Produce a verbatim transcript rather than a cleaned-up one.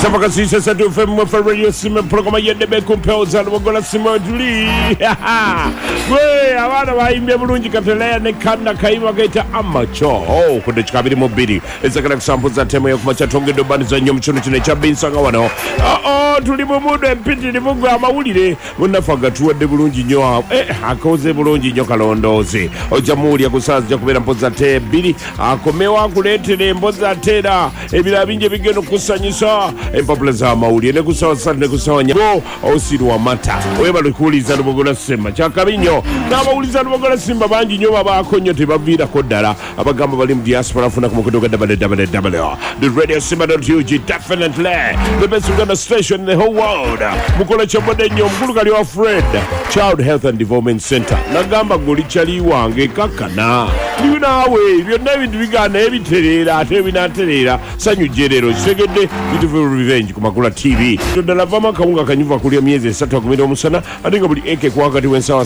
Sabaka sisa satu F M for radio sima programa yende be kumpeuza lugola sima tuli. We abana bayimbye bulungi kateleya ne kanda kayima gaita amacho. Oh kude chikabiri mobili. Ezakala kusampuza temo yo kumacha tongedo bani za nyomu chunu chine chabinsanga wano. Oh oh tuli mumudu empiti ni mungu ya mawulire. Munafaga tuwede bulungi nyoa. Eh hakoze bulungi nyoka londozi. Ojamuri ya kusazi ya kubera mpoza te bili. Akomewa kuletere mpoza tera. Ebila binje bigeno kusanyisa. Empapuleza mawuli ne kusawa sana ne kusawa nyago osiru wa mata weba lukuliza lubogola sema chakabinyo n'abawuliza lubogola simba bangi nyo babakonyo tebavira kodala abagamba bali mu diaspora funa kumukodoka w w w the radio simba dot u g definitely the best Uganda station in the whole world mukola chobode nyo mkulu kali wa Fred Child Health and Development Center nagamba goli chali wange kakana niwe nawe byonna ebintu bigana ebiterera ate binaterera sanyu jerero segedde beautiful revenge kumakula T V todala vama kaunga kanyuva kulia miezi esatu akumira omusana atinga buli eke kwa wakati wensawa